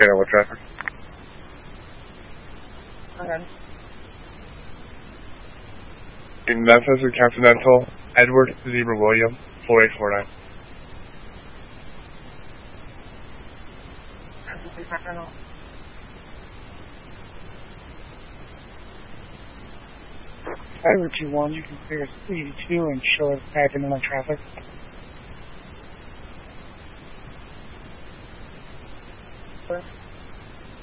Channel with traffic. Okay. In Memphis and Continental, Edward Zebra William, 4849. Edward 21, you can clear 82 and show us packing on traffic. First.